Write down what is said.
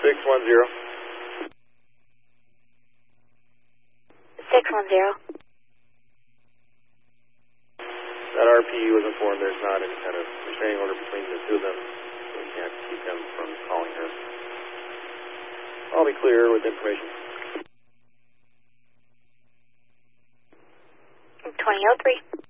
610. 610. That RPU was informed there's not any kind of restraining order between the two of them, so we can't keep them from calling her. I'll be clear with information. 2003.